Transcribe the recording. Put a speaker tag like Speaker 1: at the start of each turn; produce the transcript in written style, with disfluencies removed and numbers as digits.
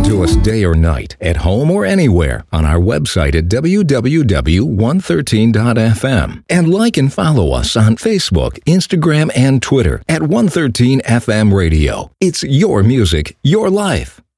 Speaker 1: to us day or night, at home or anywhere, on our website at www.113.fm. And like and follow us on Facebook, Instagram, and Twitter at 113 FM Radio. It's your music, your life.